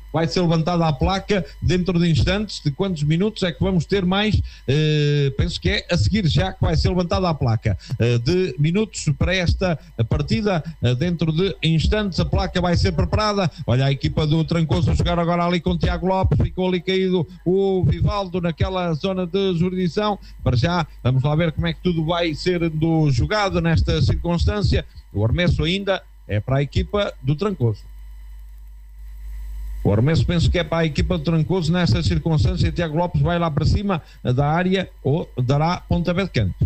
vai ser levantada a placa dentro de instantes. De quantos minutos é que vamos ter mais? Penso que é a seguir já que vai ser levantada a placa de minutos para esta partida. Dentro de instantes a placa vai ser preparada. Olha a equipa do Trancoso a jogar agora ali com o Tiago Lopes, ficou ali caído o Vivaldo naquela zona de jurisdição. Para já vamos lá ver como é que tudo vai ser jogado nesta circunstância. O arremesso ainda é para a equipa do Trancoso. O arremesso penso que é para a equipa do Trancoso nesta circunstância. Tiago Lopes vai lá para cima da área ou dará pontapé de canto.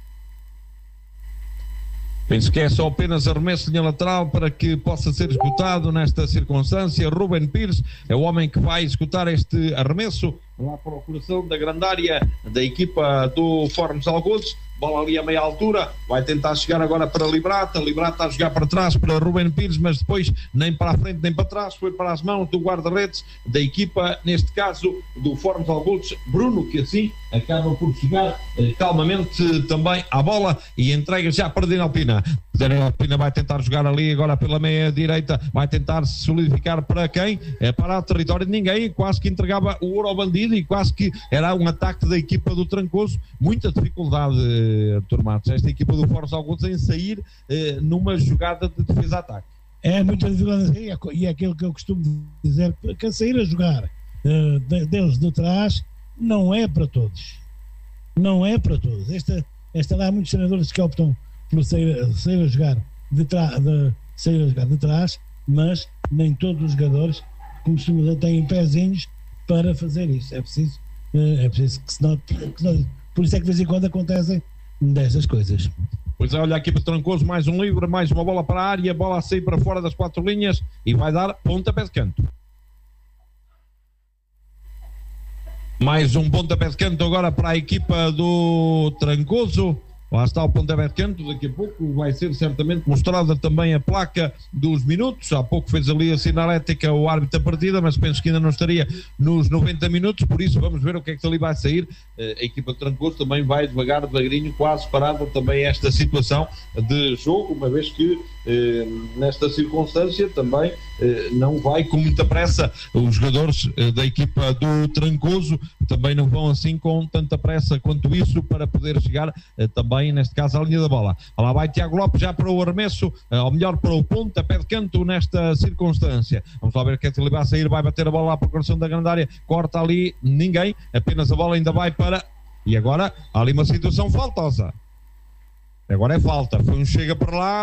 Penso que é só apenas arremesso de linha lateral para que possa ser executado nesta circunstância. Ruben Pires é o homem que vai executar este arremesso lá para o coração da grande área da equipa do Fornos Algodos. Bola ali a meia altura, vai tentar chegar agora para Librata a jogar para trás para Ruben Pires, mas depois nem para a frente nem para trás, foi para as mãos do guarda-redes da equipa, neste caso do Fornos Algodos, Bruno, que assim acaba por chegar calmamente também à bola e entrega já para Daniel Pina. Daniel Pina vai tentar jogar ali agora pela meia direita, vai tentar se solidificar para quem? É para o território de ninguém, quase que entregava o ouro ao bandido e quase que era um ataque da equipa do Trancoso. Muita dificuldade, Artur Matos, esta equipa do Fornos Algodos em sair numa jogada de defesa-ataque. É muita dificuldade e é aquilo que eu costumo dizer, que a sair a jogar deles de trás não é para todos. Não é para todos. Há muitos treinadores que optam por sair a jogar de trás, mas nem todos os jogadores, como se têm pezinhos para fazer isso. É preciso que se note, por isso é que de vez em quando acontecem dessas coisas. Pois é, olha aqui para o Trancoso, mais um livre, mais uma bola para a área, bola a sair para fora das 4 linhas e vai dar pontapé de canto. Mais um pontapé de canto agora para a equipa do Trancoso. Lá está o pontapé de canto, daqui a pouco vai ser certamente mostrada também a placa dos minutos. Há pouco fez ali a sinalética o árbitro da partida, mas penso que ainda não estaria nos 90 minutos, por isso vamos ver o que é que ali vai sair. A equipa de Trancoso também vai devagarinho, quase parada também esta situação de jogo, uma vez que nesta circunstância também não vai com muita pressa. Os jogadores da equipa do Trancoso também não vão assim com tanta pressa quanto isso para poder chegar também, neste caso, à linha da bola. Lá vai Tiago Lopes já para o arremesso, ou melhor, para o pontapé de canto nesta circunstância. Vamos lá ver o que é que ele vai sair, vai bater a bola lá para o coração da grande área, corta ali ninguém, apenas a bola ainda vai para... E agora há ali uma situação faltosa. Agora é falta, foi um chega para lá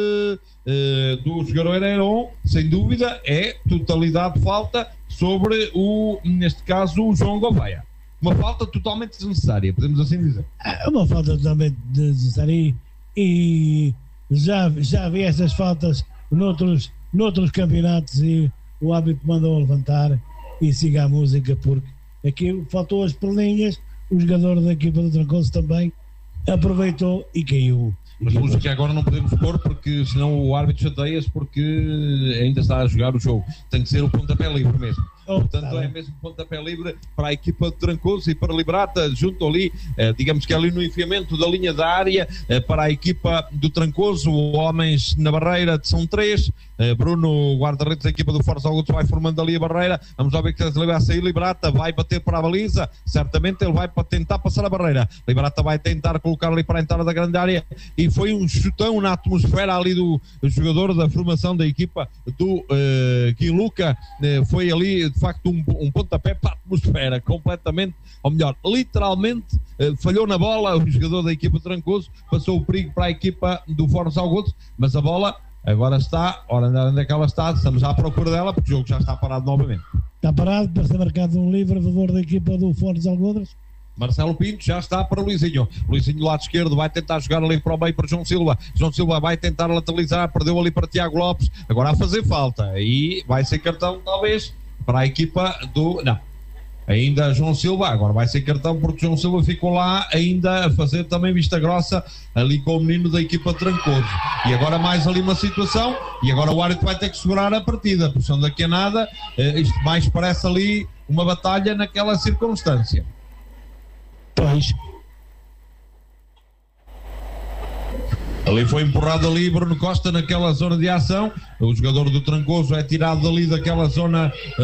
do jogador Heron, sem dúvida, é totalidade de falta sobre neste caso, o João Gouveia. Uma falta totalmente desnecessária, podemos assim dizer. É uma falta totalmente desnecessária e já vi essas faltas noutros campeonatos e o árbitro mandou levantar e siga a música, porque aqui faltou as perlinhas, o jogador da equipa do Trancoso também aproveitou e caiu. Mas música agora não podemos pôr porque senão o árbitro chateia-se porque ainda está a jogar o jogo. Tem que ser o pontapé livre mesmo. Portanto, é mesmo pontapé livre para a equipa de Trancoso e para Librata, junto ali, digamos que ali no enfiamento da linha da área, para a equipa do Trancoso, homens na barreira são 3, Bruno, guarda-redes da equipa do Fornos Algodos, vai formando ali a barreira, vamos lá ver que ele vai sair, Librata vai bater para a baliza, certamente ele vai tentar passar a barreira, Librata vai tentar colocar ali para a entrada da grande área, e foi um chutão na atmosfera ali do jogador da formação da equipa do Guiluca, foi ali de facto um pontapé para a atmosfera, completamente, ou melhor, literalmente falhou na bola o jogador da equipa de Trancoso, passou o perigo para a equipa do Fornos Algodos, mas a bola agora está, ora onde é que ela está? Estamos à procura dela, porque o jogo já está parado novamente. Está parado, para ser marcado um livre a favor da equipa do Fornos Algodos. Marcelo Pinto já está para Luizinho do lado esquerdo, vai tentar jogar ali para o meio para João Silva vai tentar lateralizar, perdeu ali para Tiago Lopes, agora a fazer falta e vai ser cartão talvez para a equipa do... não, ainda João Silva, agora vai ser cartão porque João Silva ficou lá ainda a fazer também vista grossa ali com o menino da equipa de Trancoso. E agora mais ali uma situação e agora o árbitro vai ter que segurar a partida, porque são daqui a nada, isto mais parece ali uma batalha naquela circunstância. Pois. Ali foi empurrado ali Bruno Costa naquela zona de ação, o jogador do Trancoso é tirado ali daquela zona